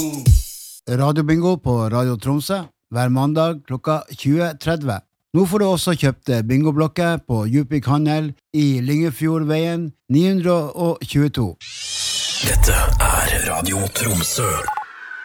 Radio Bingo på Radio Tromsø hver mandag klokka 20:30. Nå får du også kjøpt bingoblokker på Djupvik Handel i Lyngefjordveien 922. Dette Radio Tromsø.